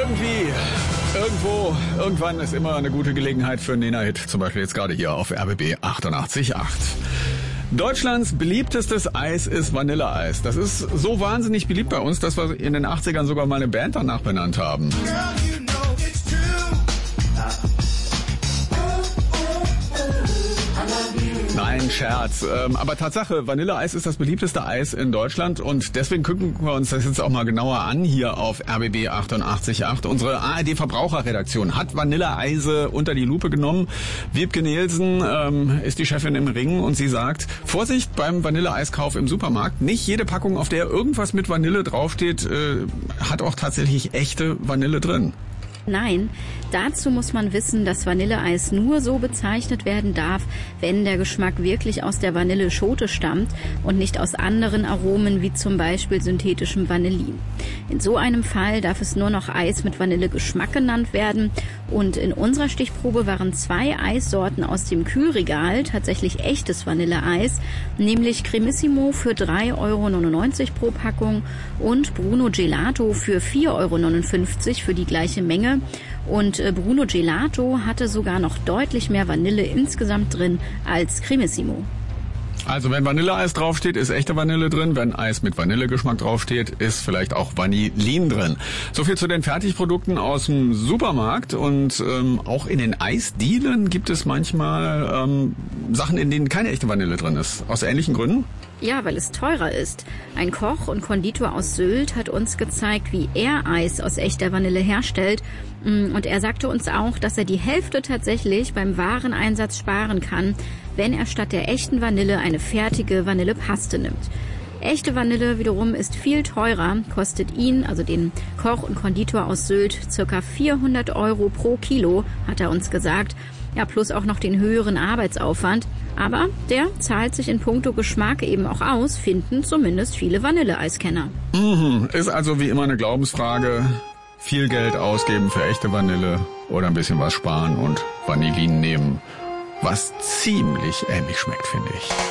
Irgendwo, irgendwann ist immer eine gute Gelegenheit für einen Nena-Hit, zum Beispiel jetzt gerade hier auf RBB 88.8. Deutschlands beliebtestes Eis ist Vanilleeis. Das ist so wahnsinnig beliebt bei uns, dass wir in den 80ern sogar mal eine Band danach benannt haben. Nein, Scherz. Aber Tatsache, Vanilleeis ist das beliebteste Eis in Deutschland und deswegen gucken wir uns das jetzt auch mal genauer an hier auf RBB 88.8. Unsere ARD-Verbraucherredaktion hat Vanilleeise unter die Lupe genommen. Wiebke Nielsen ist die Chefin im Ring und sie sagt, Vorsicht beim Vanilleeiskauf im Supermarkt. Nicht jede Packung, auf der irgendwas mit Vanille draufsteht, hat auch tatsächlich echte Vanille drin. Nein, dazu muss man wissen, dass Vanilleeis nur so bezeichnet werden darf, wenn der Geschmack wirklich aus der Vanilleschote stammt und nicht aus anderen Aromen wie zum Beispiel synthetischem Vanillin. In so einem Fall darf es nur noch Eis mit Vanillegeschmack genannt werden und in unserer Stichprobe waren 2 Eissorten aus dem Kühlregal tatsächlich echtes Vanilleeis, nämlich Cremissimo für 3,99 € pro Packung und Bruno Gelato für 4,59 € für die gleiche Menge. Und Bruno Gelato hatte sogar noch deutlich mehr Vanille insgesamt drin als Cremissimo. Also wenn Vanilleeis draufsteht, ist echte Vanille drin. Wenn Eis mit Vanillegeschmack draufsteht, ist vielleicht auch Vanillin drin. So viel zu den Fertigprodukten aus dem Supermarkt. Und auch in den Eisdielen gibt es manchmal Sachen, in denen keine echte Vanille drin ist. Aus ähnlichen Gründen? Ja, weil es teurer ist. Ein Koch und Konditor aus Sylt hat uns gezeigt, wie er Eis aus echter Vanille herstellt. Und er sagte uns auch, dass er die Hälfte tatsächlich beim Wareneinsatz sparen kann, wenn er statt der echten Vanille eine fertige Vanillepaste nimmt. Echte Vanille wiederum ist viel teurer, kostet ihn, also den Koch und Konditor aus Sylt, ca. 400 € pro Kilo, hat er uns gesagt. Ja, plus auch noch den höheren Arbeitsaufwand. Aber der zahlt sich in puncto Geschmack eben auch aus, finden zumindest viele Vanilleeiskenner. Ist also wie immer eine Glaubensfrage. Viel Geld ausgeben für echte Vanille oder ein bisschen was sparen und Vanillin nehmen, was ziemlich ähnlich schmeckt, finde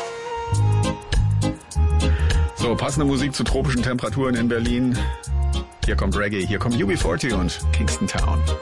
ich. So, passende Musik zu tropischen Temperaturen in Berlin. Hier kommt Reggae, hier kommt UB40 und Kingston Town.